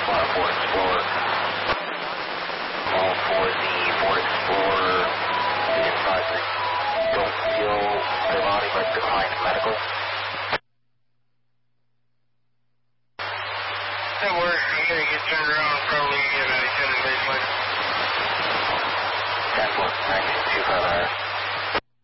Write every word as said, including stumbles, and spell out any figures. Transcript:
Flat Ford Explorer. All for the Ford Explorer, the inside don't feel their body but declined medical. That works. I'm going to get turned around and probably get an attendant baseline. ten foot, nine two five hours.